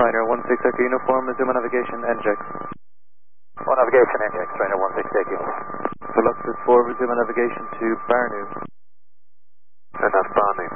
Trainer 16 Echo Uniform, resume navigation, NGEX. One navigation, NGEX, Trainer 16 Echo. Fluxus 4, resume navigation to Barnew. And that's Barnew.